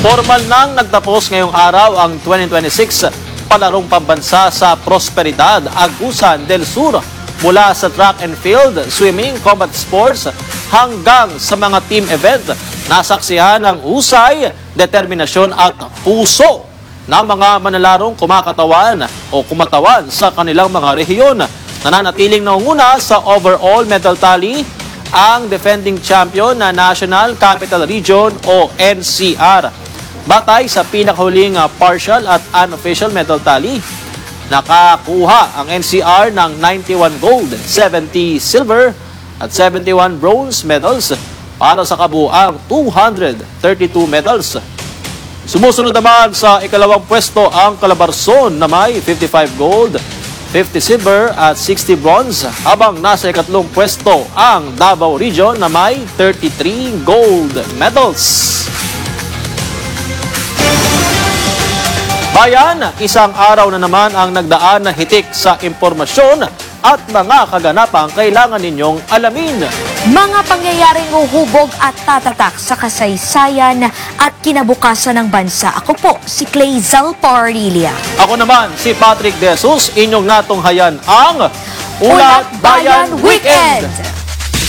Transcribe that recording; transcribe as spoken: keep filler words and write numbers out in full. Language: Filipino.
Formal nang nagtapos ngayong araw ang twenty twenty-six Palarong Pambansa sa Prosperidad, Agusan del Sur mula sa track and field, swimming, combat sports hanggang sa mga team event. Nasaksihan ang husay, determinasyon at puso ng mga manalarong kumakatawan o kumatawan sa kanilang mga rehiyon. Nananatiling naunguna sa overall medal tally ang defending champion na National Capital Region o N C R. Batay sa pinakahuling uh, partial at unofficial medal tally, nakakuha ang N C R ng ninety-one gold, seventy silver at seventy-one bronze medals para sa kabuuang two hundred thirty-two medals. Sumusunod naman sa ikalawang pwesto ang Calabarzon na may fifty-five gold, fifty silver at sixty bronze, habang nasa ikatlong pwesto ang Davao Region na may thirty-three gold medals. Bayan, isang araw na naman ang nagdaan na hitik sa impormasyon at mga kaganapang kailangan ninyong alamin. Mga pangyayaring uhubog at tatatak sa kasaysayan at kinabukasan ng bansa. Ako po, si Clay Zalparilla. Ako naman, si Patrick De Jesus, inyong natunghayan ang Ulat Bayan Weekend!